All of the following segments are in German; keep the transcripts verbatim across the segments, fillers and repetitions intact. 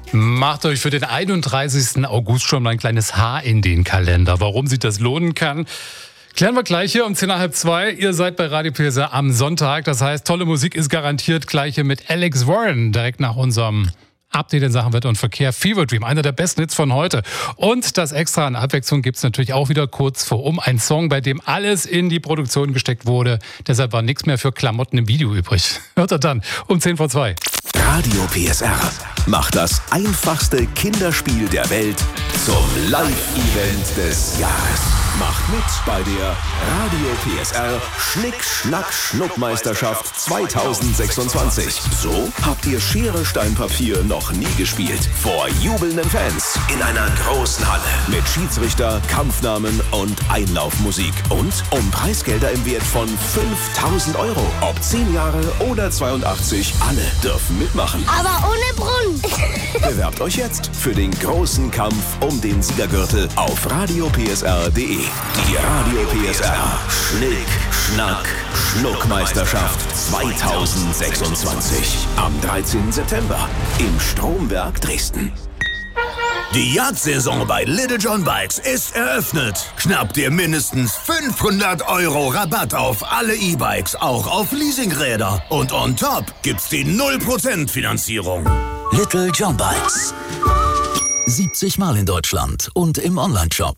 Macht euch für den einunddreißigsten August schon mal ein kleines Haar in den Kalender. Warum sich das lohnen kann, klären wir gleich hier um zehn nach halb zwei. Ihr seid bei Radio P S R am Sonntag. Das heißt, tolle Musik ist garantiert. Gleiche mit Alex Warren direkt nach unserem Update in Sachen Wetter und Verkehr. Fever Dream, einer der besten Hits von heute. Und das Extra an Abwechslung gibt es natürlich auch wieder kurz vor um. Ein Song, bei dem alles in die Produktion gesteckt wurde. Deshalb war nichts mehr für Klamotten im Video übrig. Hört ihr dann um zehn vor zwei. Radio P S R macht das einfachste Kinderspiel der Welt zum Live-Event des Jahres. Macht mit bei der Radio P S R Schnick, Schnack, Schnuck-Meisterschaft zweitausendsechsundzwanzig. So habt ihr Schere, Stein, Papier noch nie gespielt. Vor jubelnden Fans in einer großen Halle mit Schiedsrichter, Kampfnamen und Einlaufmusik. Und um Preisgelder im Wert von fünftausend Euro. Ob zehn Jahre oder zweiundachtzig, alle dürfen mitmachen. Aber ohne Brunnen. Bewerbt euch jetzt für den großen Kampf um den Siegergürtel auf radio p s r punkt d e. Die Radio P S R Schnick, Schnack, Schnuck-Meisterschaft zweitausendsechsundzwanzig. Am dreizehnten September im Stromberg Dresden. Die Jagdsaison bei Little John Bikes ist eröffnet. Schnapp dir mindestens fünfhundert Euro Rabatt auf alle E-Bikes, auch auf Leasingräder. Und on top gibt's die null Prozent Finanzierung. Little John Bikes. siebzig Mal in Deutschland und im Onlineshop.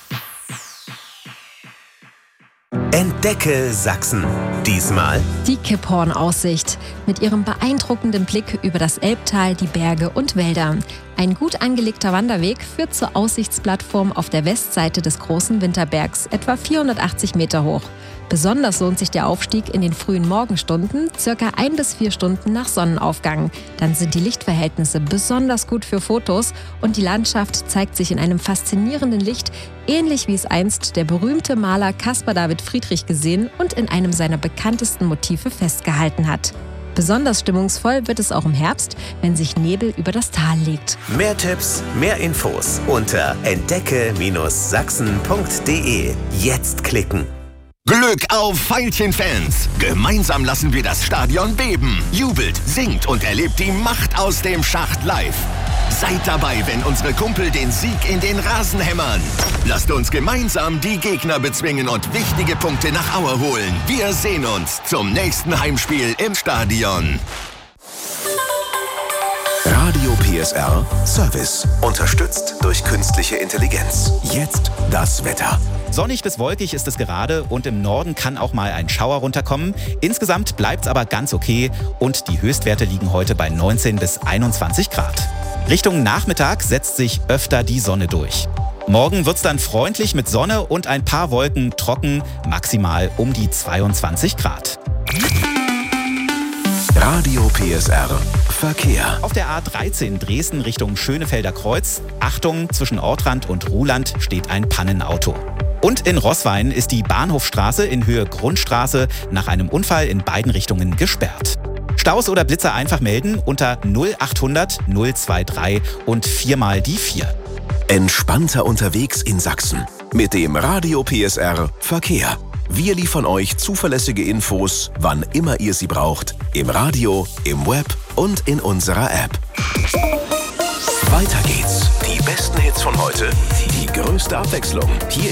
Entdecke Sachsen. Diesmal die Kipphorn-Aussicht mit ihrem beeindruckenden Blick über das Elbtal, die Berge und Wälder. Ein gut angelegter Wanderweg führt zur Aussichtsplattform auf der Westseite des großen Winterbergs, etwa vierhundertachtzig Meter hoch. Besonders lohnt sich der Aufstieg in den frühen Morgenstunden, circa ein bis vier Stunden nach Sonnenaufgang. Dann sind die Lichtverhältnisse besonders gut für Fotos und die Landschaft zeigt sich in einem faszinierenden Licht, ähnlich wie es einst der berühmte Maler Caspar David Friedrich gesehen und in einem seiner bekanntesten Motive festgehalten hat. Besonders stimmungsvoll wird es auch im Herbst, wenn sich Nebel über das Tal legt. Mehr Tipps, mehr Infos unter entdecke Sachsen punkt d e. Jetzt klicken. Glück auf Veilchen-Fans! Gemeinsam lassen wir das Stadion beben. Jubelt, singt und erlebt die Macht aus dem Schacht live. Seid dabei, wenn unsere Kumpel den Sieg in den Rasen hämmern. Lasst uns gemeinsam die Gegner bezwingen und wichtige Punkte nach Aue holen. Wir sehen uns zum nächsten Heimspiel im Stadion. Radio P S R Service. Unterstützt durch künstliche Intelligenz. Jetzt das Wetter. Sonnig bis wolkig ist es gerade und im Norden kann auch mal ein Schauer runterkommen. Insgesamt bleibt es aber ganz okay und die Höchstwerte liegen heute bei neunzehn bis einundzwanzig Grad. Richtung Nachmittag setzt sich öfter die Sonne durch. Morgen wird es dann freundlich mit Sonne und ein paar Wolken trocken, maximal um die zweiundzwanzig Grad. Radio P S R Verkehr. Auf der A dreizehn Dresden Richtung Schönefelder Kreuz. Achtung, zwischen Ortrand und Ruhland steht ein Pannenauto. Und in Roßwein ist die Bahnhofstraße in Höhe Grundstraße nach einem Unfall in beiden Richtungen gesperrt. Staus oder Blitzer einfach melden unter null achthundert null dreiundzwanzig und viermal die vier. Entspannter unterwegs in Sachsen mit dem Radio P S R Verkehr. Wir liefern euch zuverlässige Infos, wann immer ihr sie braucht, im Radio, im Web und in unserer App. Weiter geht's. Die besten Hits von heute, die größte Abwechslung. Hier